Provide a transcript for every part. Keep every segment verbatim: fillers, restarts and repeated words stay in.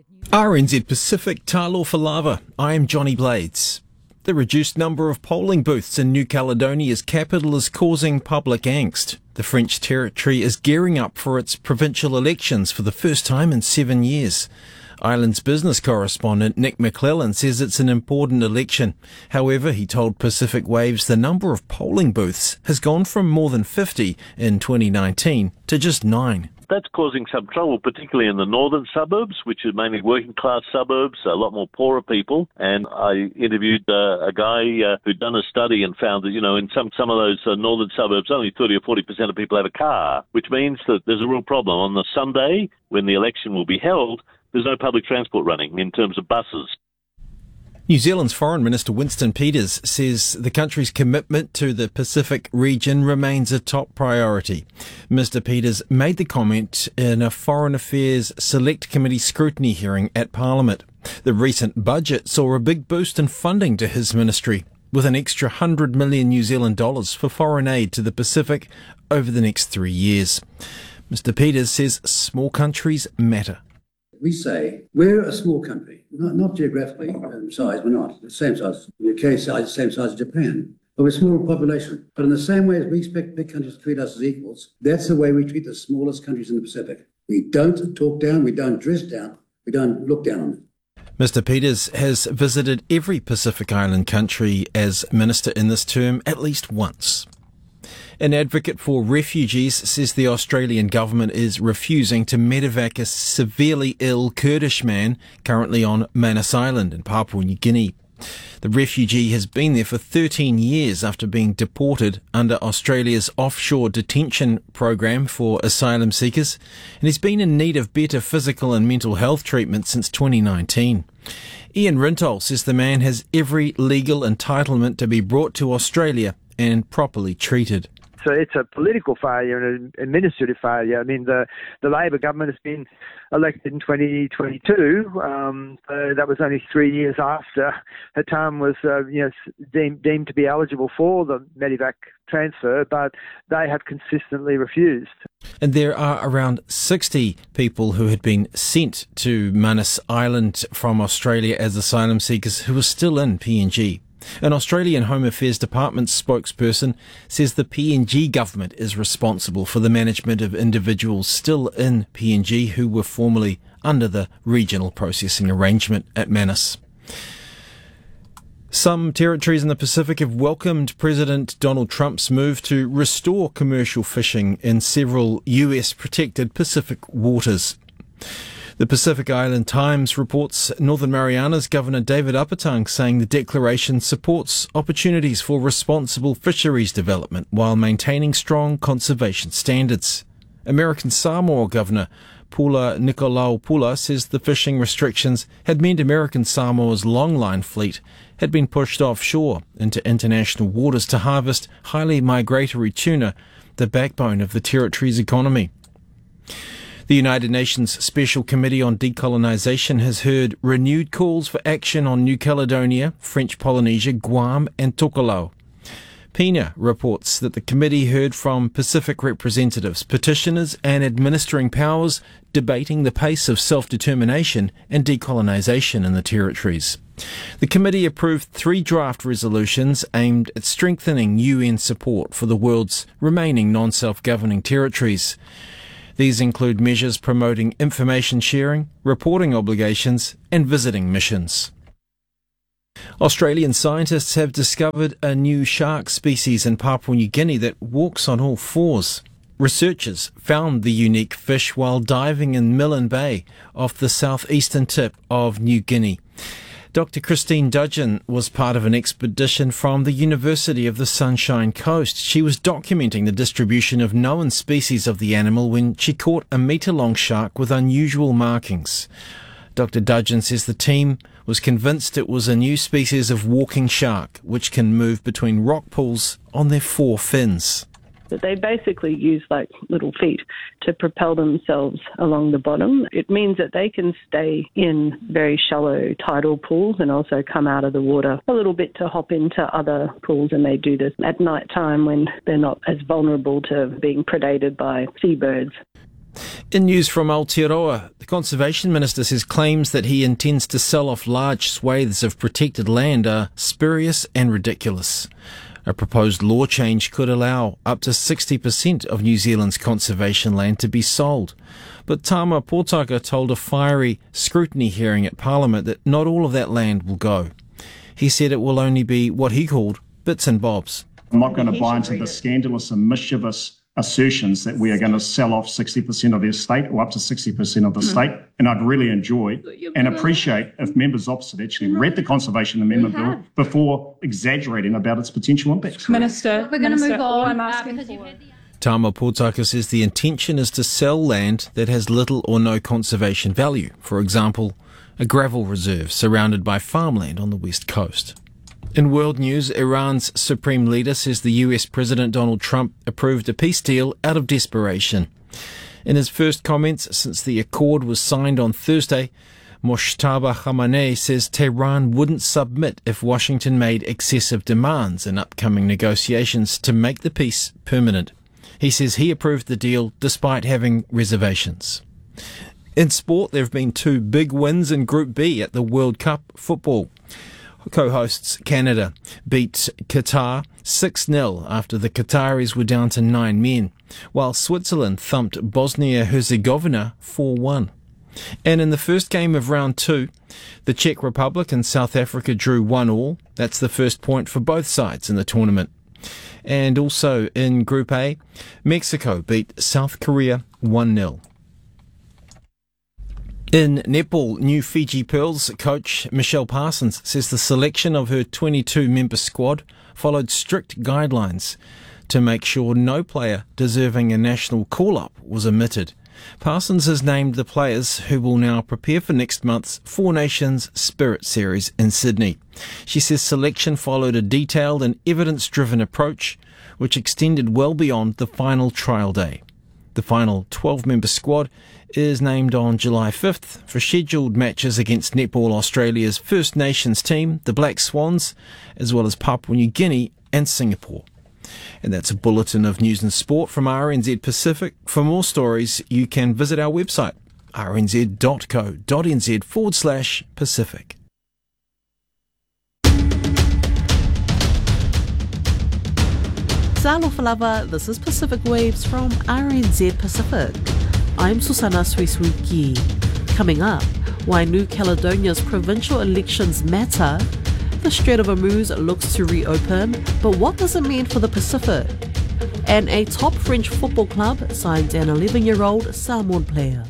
R N Z Pacific, Talo Falava. I am Johnny Blades. The reduced number of polling booths in New Caledonia's capital is causing public angst. The French territory is gearing up for its provincial elections for the first time in seven years. Island's business correspondent Nick McClellan says it's an important election. However, he told Pacific Waves the number of polling booths has gone from more than fifty in twenty nineteen to just nine. That's causing some trouble, particularly in the northern suburbs, which are mainly working-class suburbs, a lot more poorer people. And I interviewed uh, a guy uh, who'd done a study and found that, you know, in some, some of those uh, northern suburbs, only thirty or forty percent of people have a car, which means that there's a real problem. On the Sunday, when the election will be held, there's no public transport running in terms of buses. New Zealand's Foreign Minister Winston Peters says the country's commitment to the Pacific region remains a top priority. Mister Peters made the comment in a Foreign Affairs Select Committee scrutiny hearing at Parliament. The recent budget saw a big boost in funding to his ministry, with an extra one hundred million New Zealand dollars for foreign aid to the Pacific over the next three years. Mister Peters says small countries matter. We say we're a small country, not, not geographically um, size, we're not the same size, in the case size, the same size as Japan, but we're a small population. But in the same way as we expect big countries to treat us as equals, that's the way we treat the smallest countries in the Pacific. We don't talk down, we don't dress down, we don't look down on them. Mister Peters has visited every Pacific Island country as minister in this term at least once. An advocate for refugees says the Australian government is refusing to medevac a severely ill Kurdish man currently on Manus Island in Papua New Guinea. The refugee has been there for thirteen years after being deported under Australia's offshore detention program for asylum seekers, and he's been in need of better physical and mental health treatment since twenty nineteen. Ian Rintol says the man has every legal entitlement to be brought to Australia and properly treated. So it's a political failure and an administrative failure. I mean, the, the Labor government has been elected in twenty twenty-two. Um, so that was only three years after Hatam was uh, you know, deemed, deemed to be eligible for the Medevac transfer, but they have consistently refused. And there are around sixty people who had been sent to Manus Island from Australia as asylum seekers who are still in P N G. An Australian Home Affairs Department spokesperson says the P N G government is responsible for the management of individuals still in P N G who were formerly under the regional processing arrangement at Manus. Some territories in the Pacific have welcomed President Donald Trump's move to restore commercial fishing in several U S protected Pacific waters. The Pacific Island Times reports Northern Mariana's Governor David Apatang saying the declaration supports opportunities for responsible fisheries development while maintaining strong conservation standards. American Samoa Governor Pula Nikolaopula says the fishing restrictions had meant American Samoa's longline fleet had been pushed offshore into international waters to harvest highly migratory tuna, the backbone of the territory's economy. The United Nations Special Committee on Decolonisation has heard renewed calls for action on New Caledonia, French Polynesia, Guam and Tokelau. PINA reports that the committee heard from Pacific representatives, petitioners and administering powers debating the pace of self-determination and decolonisation in the territories. The committee approved three draft resolutions aimed at strengthening U N support for the world's remaining non-self-governing territories. These include measures promoting information sharing, reporting obligations, and visiting missions. Australian scientists have discovered a new shark species in Papua New Guinea that walks on all fours. Researchers found the unique fish while diving in Milne Bay off the southeastern tip of New Guinea. Doctor Christine Dudgeon was part of an expedition from the University of the Sunshine Coast. She was documenting the distribution of known species of the animal when she caught a metre-long shark with unusual markings. Doctor Dudgeon says the team was convinced it was a new species of walking shark, which can move between rock pools on their four fins. They basically use like little feet to propel themselves along the bottom. It means that they can stay in very shallow tidal pools and also come out of the water a little bit to hop into other pools, and they do this at night time when they're not as vulnerable to being predated by seabirds. In news from Aotearoa, the Conservation Minister says claims that he intends to sell off large swathes of protected land are spurious and ridiculous. A proposed law change could allow up to sixty percent of New Zealand's conservation land to be sold. But Tama Potaka told a fiery scrutiny hearing at Parliament that not all of that land will go. He said it will only be what he called bits and bobs. I'm not going to buy into the scandalous and mischievous assertions that we are going to sell off sixty percent of the estate or up to sixty percent of the estate. And I'd really enjoy and appreciate if members opposite actually read the Conservation Amendment Bill before exaggerating about its potential impacts. Minister, we're going to move on. I'm asking uh, for. Tama Potaka says the intention is to sell land that has little or no conservation value. For example, a gravel reserve surrounded by farmland on the west coast. In world news, Iran's supreme leader says the U S President Donald Trump approved a peace deal out of desperation. In his first comments since the accord was signed on Thursday, Mojtaba Khamenei says Tehran wouldn't submit if Washington made excessive demands in upcoming negotiations to make the peace permanent. He says he approved the deal despite having reservations. In sport, there have been two big wins in Group B at the World Cup football. Co-hosts Canada beat Qatar six nil after the Qataris were down to nine men, while Switzerland thumped Bosnia-Herzegovina four one. And in the first game of round two, the Czech Republic and South Africa drew one all. That's the first point for both sides in the tournament. And also in Group A, Mexico beat South Korea one nil. In netball, New Fiji Pearls coach Michelle Parsons says the selection of her twenty-two member squad followed strict guidelines to make sure no player deserving a national call-up was omitted. Parsons has named the players who will now prepare for next month's Four Nations Spirit Series in Sydney. She says selection followed a detailed and evidence-driven approach which extended well beyond the final trial day. The final twelve-member squad is named on July fifth for scheduled matches against Netball Australia's First Nations team, the Black Swans, as well as Papua New Guinea and Singapore. And that's a bulletin of news and sport from R N Z Pacific. For more stories, you can visit our website, rnz.co.nz forward slash Pacific. Salofalava, this is Pacific Waves from R N Z Pacific. I'm Susana Suisuiki. Coming up, why New Caledonia's provincial elections matter. The Strait of Hormuz looks to reopen, but what does it mean for the Pacific? And a top French football club signed an eleven-year-old Samoan player.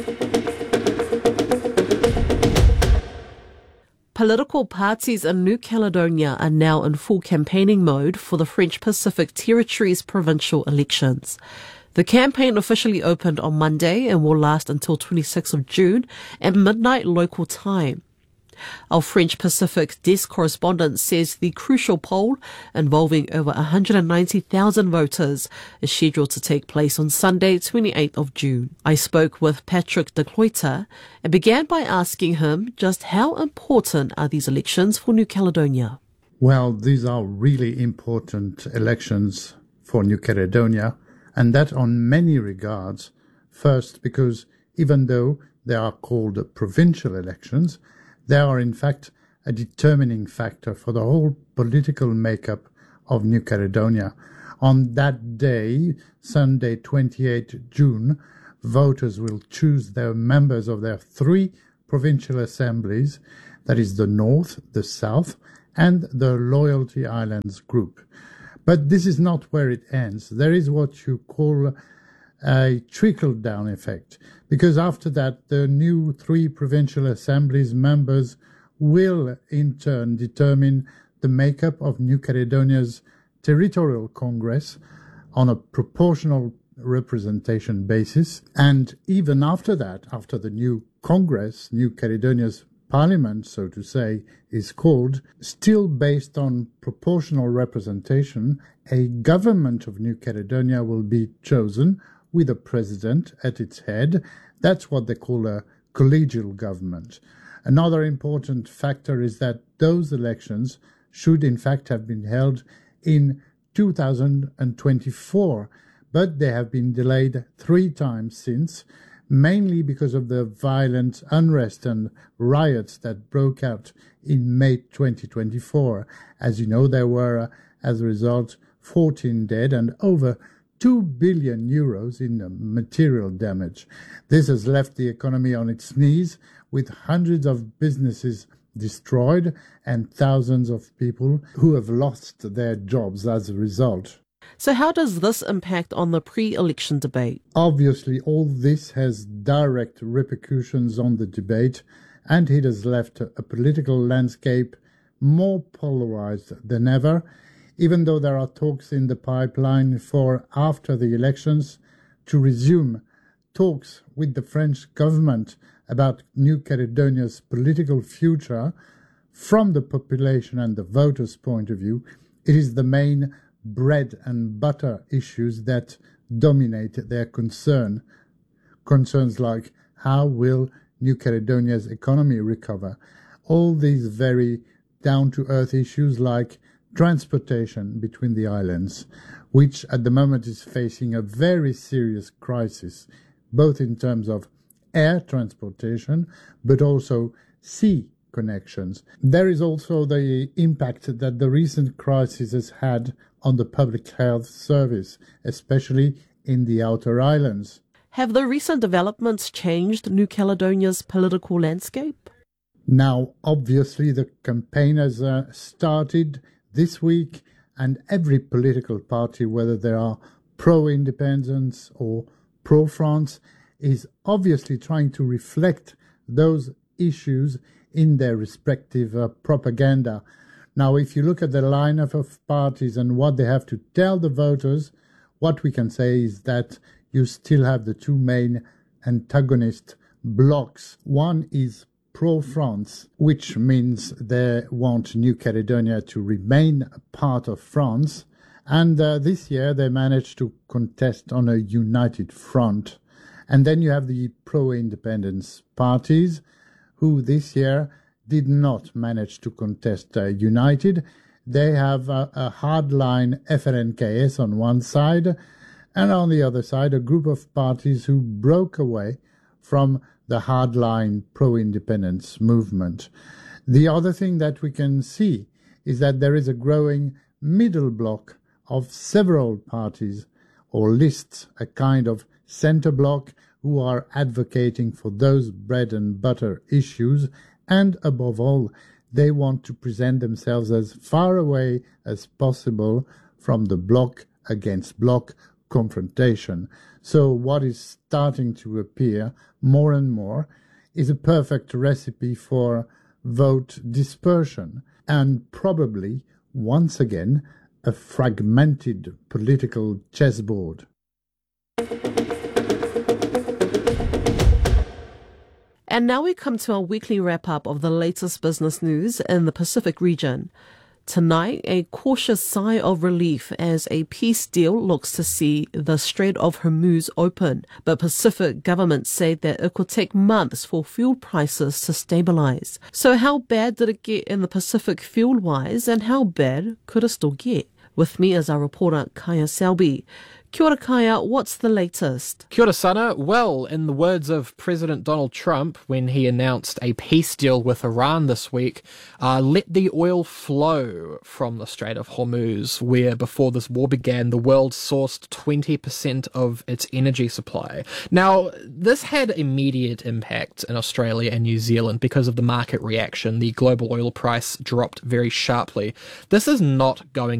Political parties in New Caledonia are now in full campaigning mode for the French Pacific Territories provincial elections. The campaign officially opened on Monday and will last until twenty-sixth of June at midnight local time. Our French Pacific desk correspondent says the crucial poll, involving over one hundred ninety thousand voters, is scheduled to take place on Sunday, twenty-eighth of June. I spoke with Patrick de Cloyter and began by asking him just how important are these elections for New Caledonia? Well, these are really important elections for New Caledonia, and that on many regards. First, because even though they are called provincial elections, they are in fact a determining factor for the whole political makeup of New Caledonia. On that day, Sunday, twenty-eighth of June, voters will choose their members of their three provincial assemblies, that is the North, the South, and the Loyalty Islands group. But this is not where it ends. There is what you call a trickle-down effect, because after that, the new three provincial assemblies members will in turn determine the makeup of New Caledonia's territorial congress on a proportional representation basis. And even after that, after the new congress, New Caledonia's parliament, so to say, is called, still based on proportional representation, a government of New Caledonia will be chosen with a president at its head. That's what they call a collegial government. Another important factor is that those elections should in fact have been held in two thousand twenty-four, but they have been delayed three times since, mainly because of the violent unrest and riots that broke out in May twenty twenty-four. As you know, there were, uh, as a result, fourteen dead and over two billion euros in uh, material damage. This has left the economy on its knees, with hundreds of businesses destroyed and thousands of people who have lost their jobs as a result. So how does this impact on the pre-election debate? Obviously, all this has direct repercussions on the debate, and it has left a political landscape more polarized than ever, even though there are talks in the pipeline for, after the elections, to resume talks with the French government about New Caledonia's political future. From the population and the voters' point of view, it is the main bread and butter issues that dominate their concern. Concerns like how will New Caledonia's economy recover? All these very down-to-earth issues like transportation between the islands, which at the moment is facing a very serious crisis, both in terms of air transportation, but also sea connections. There is also the impact that the recent crisis has had on the public health service, especially in the outer islands. Have the recent developments changed New Caledonia's political landscape? Now, obviously, the campaign has uh, started this week, and every political party, whether they are pro-independence or pro-France, is obviously trying to reflect those issues in their respective uh, propaganda. Now, if you look at the lineup of parties and what they have to tell the voters, what we can say is that you still have the two main antagonist blocks. One is pro-France, which means they want New Caledonia to remain a part of France, and uh, this year they managed to contest on a united front. And then you have the pro-independence parties, who this year did not manage to contest uh, united. They have uh, a hardline F N K S on one side, and on the other side a group of parties who broke away from the hardline pro-independence movement. The other thing that we can see is that there is a growing middle block of several parties or lists, a kind of centre block, who are advocating for those bread and butter issues, and above all, they want to present themselves as far away as possible from the block against block confrontation. So what is starting to appear more and more is a perfect recipe for vote dispersion, and probably, once again, a fragmented political chessboard. And now we come to our weekly wrap-up of the latest business news in the Pacific region. Tonight, a cautious sigh of relief as a peace deal looks to see the Strait of Hormuz open, but Pacific governments say that it could take months for fuel prices to stabilize. So how bad did it get in the Pacific fuel-wise, and how bad could it still get? With me is our reporter Kaya Selby. Kia ora, Kaya, what's the latest? Kia ora, Sana. Well, in the words of President Donald Trump when he announced a peace deal with Iran this week, uh, let the oil flow from the Strait of Hormuz, where before this war began, the world sourced twenty percent of its energy supply. Now, this had immediate impact in Australia and New Zealand because of the market reaction. The global oil price dropped very sharply. This is not going